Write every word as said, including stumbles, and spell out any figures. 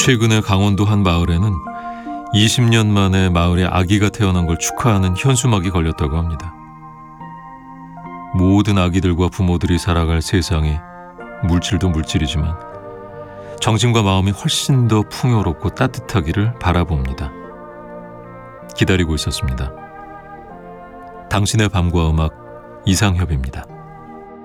최근에 강원도 한 마을에는 이십 년 만에 마을에 아기가 태어난 걸 축하하는 현수막이 걸렸다고 합니다. 모든 아기들과 부모들이 살아갈 세상에 물질도 물질이지만 정신과 마음이 훨씬 더 풍요롭고 따뜻하기를 바라봅니다. 기다리고 있었습니다. 당신의 밤과 음악, 이상협입니다.